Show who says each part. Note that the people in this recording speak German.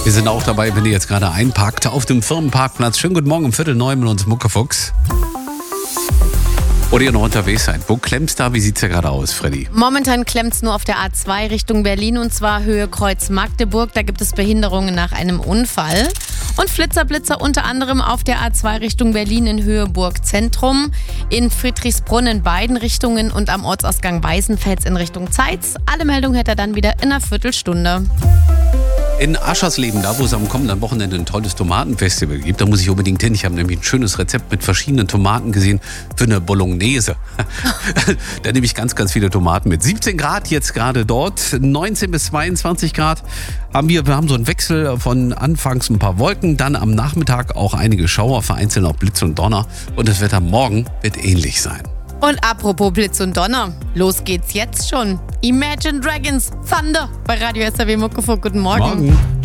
Speaker 1: Wir sind auch dabei, wenn ihr jetzt gerade einparkt auf dem Firmenparkplatz. Schönen guten Morgen um 8:45 mit uns Muckefuchs. Oder ihr noch unterwegs seid. Wo klemmt's da? Wie sieht's ja gerade aus, Freddy?
Speaker 2: Momentan klemmt's nur auf der A2 Richtung Berlin und zwar Höhe Kreuz Magdeburg. Da gibt es Behinderungen nach einem Unfall. Und Flitzer unter anderem auf der A2 Richtung Berlin in Höhe Burg Zentrum, in Friedrichsbrunn in beiden Richtungen und am Ortsausgang Weißenfels in Richtung Zeitz. Alle Meldungen hätte er dann wieder in einer Viertelstunde.
Speaker 1: In Aschersleben, da wo es am kommenden Wochenende ein tolles Tomatenfestival gibt, da muss ich unbedingt hin. Ich habe nämlich ein schönes Rezept mit verschiedenen Tomaten gesehen für eine Bolognese. Da nehme ich ganz, ganz viele Tomaten mit. 17 Grad jetzt gerade dort, 19 bis 22 Grad haben wir. Wir haben so einen Wechsel von anfangs ein paar Wolken, dann am Nachmittag auch einige Schauer, vereinzelt auch Blitz und Donner. Und das Wetter morgen wird ähnlich sein.
Speaker 2: Und apropos Blitz und Donner, los geht's jetzt schon. Imagine Dragons, Thunder bei Radio SAW Muckefuck. Guten Morgen.
Speaker 1: Morgen.